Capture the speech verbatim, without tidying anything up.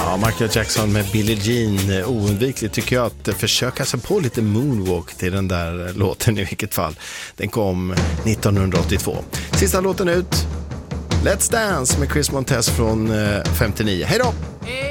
Ja, Michael Jackson med Billie Jean. Oundvikligt tycker jag att försöka sig på lite moonwalk till den där låten i vilket fall. Den kom nittonhundraåttiotvå. Sista låten ut. Let's Dance med Chris Montez från femtionio. Hej då!